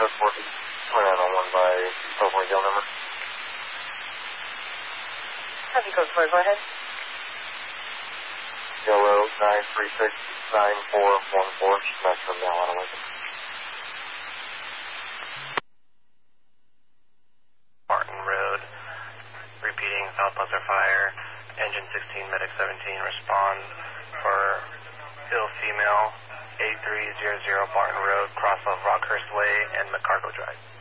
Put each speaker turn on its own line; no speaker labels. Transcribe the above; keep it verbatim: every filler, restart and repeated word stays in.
code four nine on one by California Yale number.
Copy code four, go ahead.
Yellow nine three six nine four one four, maximum now on Lincoln.
Martin Road, repeating South Buster Fire, engine sixteen, medic seventeen, respond for ill female eight three zero zero Barton Road, cross of Rockhurst Way and McCargo Drive.